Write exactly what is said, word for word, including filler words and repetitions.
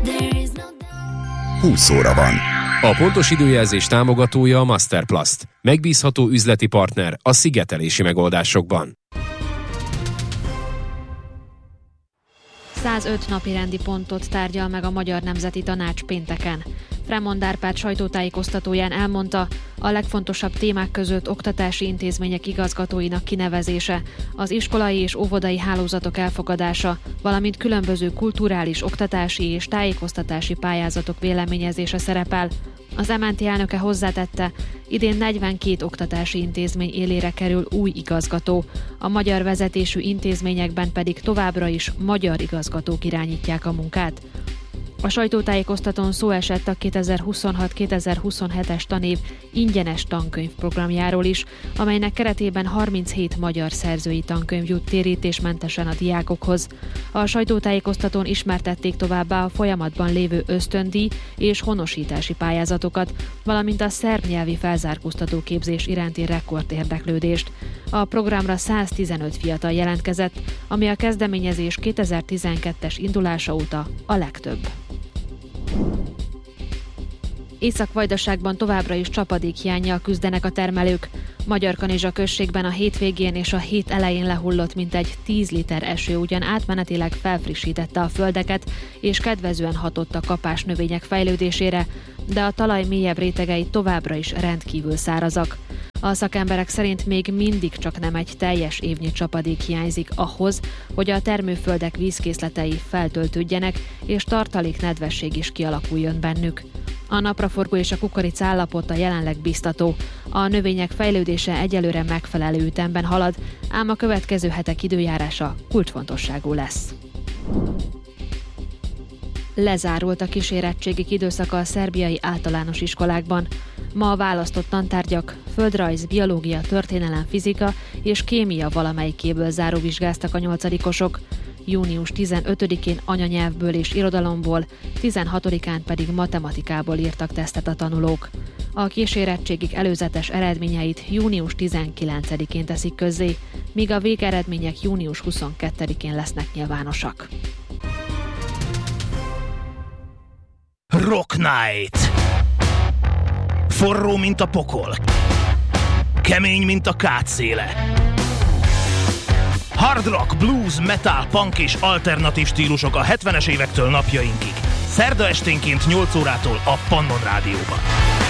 húsz óra van. A pontos időjelzés támogatója a Masterplast. Megbízható üzleti partner a szigetelési megoldásokban. százöt napi rendi pontot tárgyal meg a Magyar Nemzeti Tanács pénteken. Fremond Árpád sajtótájékoztatóján elmondta, a legfontosabb témák között oktatási intézmények igazgatóinak kinevezése, az iskolai és óvodai hálózatok elfogadása, valamint különböző kulturális, oktatási és tájékoztatási pályázatok véleményezése szerepel. Az em en té elnöke hozzátette, idén negyvenkét oktatási intézmény élére kerül új igazgató, a magyar vezetésű intézményekben pedig továbbra is magyar igazgatók irányítják a munkát. A sajtótájékoztatón szó esett a kétezer-huszonhat kétezer-huszonhetes tanév ingyenes tankönyvprogramjáról is, amelynek keretében harminchét magyar szerzői tankönyv jut térítésmentesen a diákokhoz. A sajtótájékoztatón ismertették továbbá a folyamatban lévő ösztöndíj és honosítási pályázatokat, valamint a szerb nyelvi felzárkóztató képzés iránti rekord érdeklődést. A programra száztizenöt fiatal jelentkezett, ami a kezdeményezés kétezer-tizenkettes indulása óta a legtöbb. Észak-Vajdaságban továbbra is csapadékhiánnyal küzdenek a termelők. Magyarkanizsa községben a hétvégén és a hét elején lehullott mintegy tíz liter eső ugyan átmenetileg felfrissítette a földeket, és kedvezően hatott a kapás növények fejlődésére, de a talaj mélyebb rétegei továbbra is rendkívül szárazak. A szakemberek szerint még mindig csak nem egy teljes évnyi csapadék hiányzik ahhoz, hogy a termőföldek vízkészletei feltöltődjenek, és tartalék nedvesség is kialakuljon bennük. A napraforgó és a kukorica állapota jelenleg biztató. A növények fejlődése egyelőre megfelelő ütemben halad, ám a következő hetek időjárása kulcsfontosságú lesz. Lezárult a kísérettségik időszaka a szerbiai általános iskolákban. Ma a választott tantárgyak földrajz, biológia, történelem, fizika és kémia valamelyikéből záróvizsgáztak a nyolcadikosok. június tizenötödikén anyanyelvből és irodalomból, tizenhatodikán pedig matematikából írtak tesztet a tanulók. A kísérettségik előzetes eredményeit június tizenkilencedikén teszik közzé, míg a végeredmények június huszonkettedikén lesznek nyilvánosak. Rock Night. Forró, mint a pokol. Kemény, mint a kátszéle. Hard rock, blues, metal, punk és alternatív stílusok a hetvenes évektől napjainkig. Szerda esténként nyolc órától a Pannon Rádióban.